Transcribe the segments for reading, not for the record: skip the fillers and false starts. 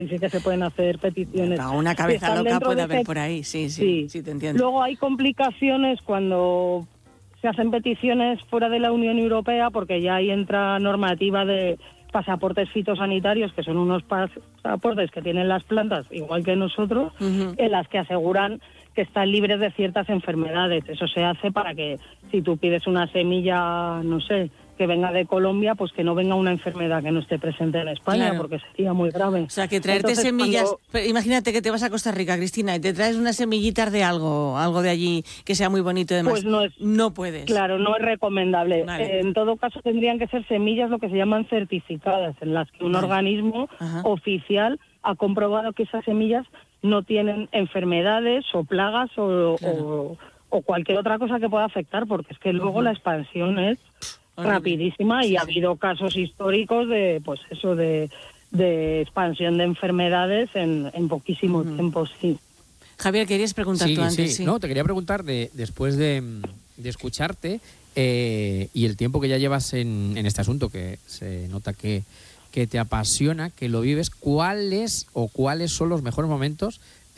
sí que se pueden hacer peticiones. Una cabeza loca puede haber por ahí, sí, te entiendo. Luego hay complicaciones cuando se hacen peticiones fuera de la Unión Europea, porque ya ahí entra normativa de pasaportes fitosanitarios, que son unos pasaportes que tienen las plantas, igual que nosotros, en las que aseguran que están libres de ciertas enfermedades. Eso se hace para que si tú pides una semilla, no sé, que venga de Colombia, pues que no venga una enfermedad que no esté presente en España, claro, porque sería muy grave. O sea, que traerte semillas... Imagínate que te vas a Costa Rica, Cristina, y te traes unas semillitas de algo de allí que sea muy bonito y demás. Pues no puedes. Claro, no es recomendable. Vale. En todo caso tendrían que ser semillas lo que se llaman certificadas, en las que un organismo oficial ha comprobado que esas semillas no tienen enfermedades o plagas o cualquier otra cosa que pueda afectar, porque es que luego la expansión es rapidísima y ha habido casos históricos de, pues eso, de expansión de enfermedades en poquísimo tiempo, sí. Javier, querías preguntar tú antes. Sí. No, te quería preguntar, después de escucharte y el tiempo que ya llevas en este asunto, que se nota que te apasiona, que lo vives, ¿cuáles son los mejores momentos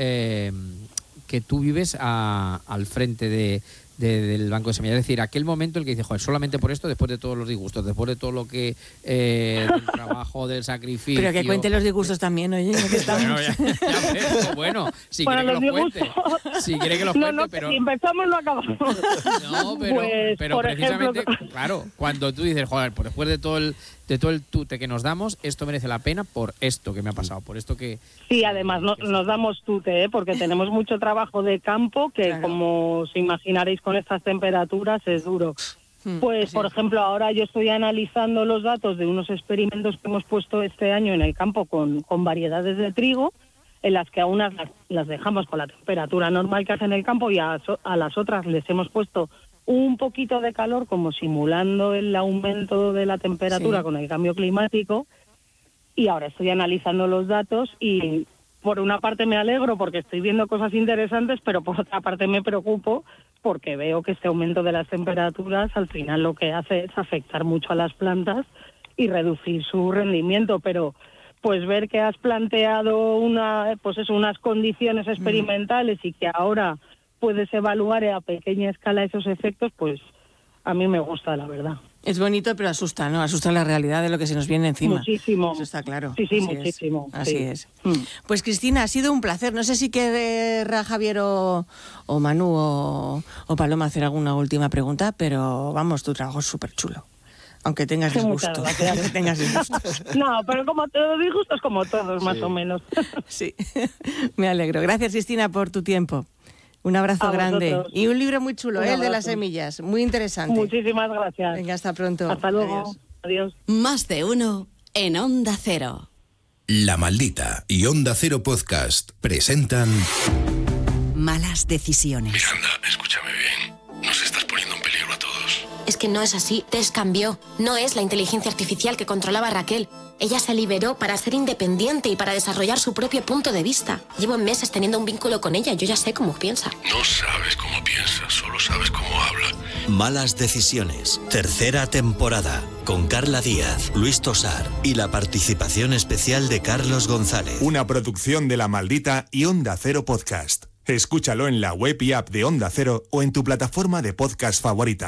que tú vives al frente del banco de semillas? Es decir, aquel momento en el que dices, joder, solamente por esto, después de todos los disgustos, después de todo lo que del trabajo, del sacrificio... Pero que cuente los disgustos también, oye, que estamos... Bueno, si quiere que los cuente. Si quiere que los cuente, pero... Si empezamos no acabamos. No, pero precisamente, ejemplo... claro, cuando tú dices, joder, pues después de todo el tute que nos damos, esto merece la pena por esto que me ha pasado, por esto que... Sí, además nos damos tute, porque tenemos mucho trabajo de campo que, claro, como os imaginaréis con estas temperaturas, es duro. Pues, por ejemplo, ahora yo estoy analizando los datos de unos experimentos que hemos puesto este año en el campo con variedades de trigo, en las que a unas las dejamos con la temperatura normal que hace en el campo y a las otras les hemos puesto un poquito de calor, como simulando el aumento de la temperatura con el cambio climático. Y ahora estoy analizando los datos y por una parte me alegro porque estoy viendo cosas interesantes, pero por otra parte me preocupo porque veo que este aumento de las temperaturas al final lo que hace es afectar mucho a las plantas y reducir su rendimiento. Pero pues ver que has planteado unas condiciones experimentales y que ahora puedes evaluar a pequeña escala esos efectos, pues a mí me gusta, la verdad. Es bonito, pero asusta, ¿no? Asusta la realidad de lo que se nos viene encima. Muchísimo. Eso está claro. Sí, muchísimo. Así es. Pues Cristina, ha sido un placer. No sé si querrá Javier o Manu o Paloma hacer alguna última pregunta, pero vamos, tu trabajo es súper chulo. Aunque tengas disgustos. No, pero como todos disgustos, como todos, más o menos. Sí, me alegro. Gracias, Cristina, por tu tiempo. Un abrazo grande. Y un libro muy chulo, el de las semillas. Muy interesante. Muchísimas gracias. Venga, hasta pronto. Hasta luego. Adiós. Más de uno en Onda Cero. La Maldita y Onda Cero Podcast presentan... Malas decisiones. Miranda, escúchame bien. Nos estás poniendo en peligro a todos. Es que no es así. Tess cambió. No es la inteligencia artificial que controlaba a Raquel. Ella se liberó para ser independiente y para desarrollar su propio punto de vista. Llevo meses teniendo un vínculo con ella. Yo ya sé cómo piensa. No sabes cómo piensa, solo sabes cómo habla. Malas decisiones. Tercera temporada. Con Carla Díaz, Luis Tosar y la participación especial de Carlos González. Una producción de La Maldita y Onda Cero Podcast. Escúchalo en la web y app de Onda Cero o en tu plataforma de podcast favorita.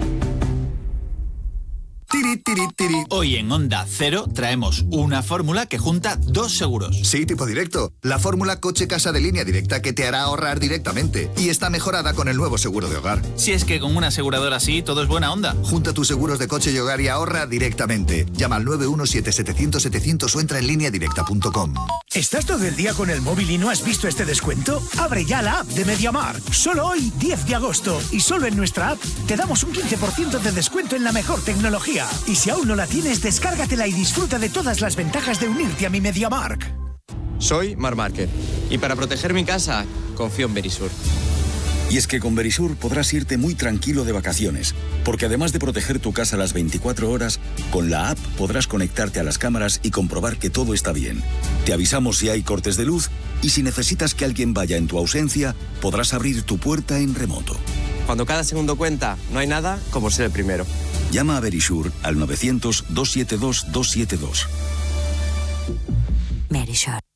Hoy en Onda Cero traemos una fórmula que junta dos seguros. Sí, tipo directo. La fórmula coche-casa de Línea Directa que te hará ahorrar directamente. Y está mejorada con el nuevo seguro de hogar. Si es que con una aseguradora así todo es buena onda. Junta tus seguros de coche y hogar y ahorra directamente. Llama al 917-700-700 o entra en lineadirecta.com. ¿Estás todo el día con el móvil y no has visto este descuento? Abre ya la app de MediaMarkt. Solo hoy, 10 de agosto. Y solo en nuestra app te damos un 15% de descuento en la mejor tecnología. Y si aún no la tienes, descárgatela y disfruta de todas las ventajas de unirte a mi MediaMarkt. Soy Marc Márquez y para proteger mi casa, confío en Verisur. Y es que con Verisur podrás irte muy tranquilo de vacaciones, porque además de proteger tu casa las 24 horas, con la app podrás conectarte a las cámaras y comprobar que todo está bien. Te avisamos si hay cortes de luz y si necesitas que alguien vaya en tu ausencia, podrás abrir tu puerta en remoto. Cuando cada segundo cuenta, no hay nada como ser el primero. Llama a Verisur al 900-272-272. Verisur.